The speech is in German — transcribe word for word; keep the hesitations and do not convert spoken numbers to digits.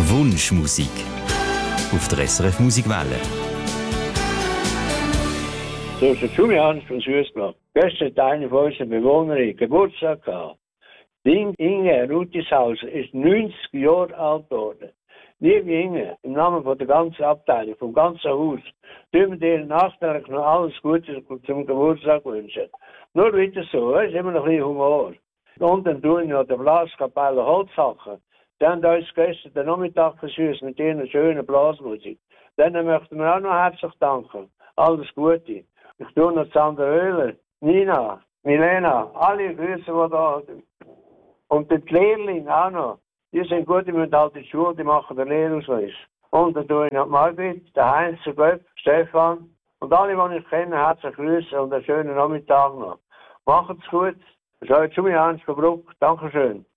Wunschmusik auf der S R F Musikwelle. So ist der Julian von Süßblock. Gestern hat eine von unseren Bewohnern Geburtstag gehabt. Die Inge Rutishauser ist neunzig Jahre alt geworden. Liebe Inge, im Namen von der ganzen Abteilung, vom ganzen Haus, tun wir dir nachträglich noch alles Gute zum Geburtstag wünschen. Nur wieder so, es ist immer noch ein bisschen Humor. Und dann tun wir der Blaskapelle Holzhacken. Dann haben uns gestern den Nachmittag versüßt mit ihrer schönen Blasmusik. Dann möchten wir auch noch herzlich danken. Alles Gute. Ich tue noch Sandra Oehler, Nina, Milena, alle Grüße, die da sind. Und die Lehrlinge auch noch. Die sind gut, die müssen halt in die Schule, die machen den Lehrausweis. Und dann tue ich noch Margrit, der Heinz, der Göpp, Stefan und alle, die ich kenne, herzlich Grüße und einen schönen Nachmittag noch. Macht's gut. Das ist euer Julian von Bruck. Dankeschön.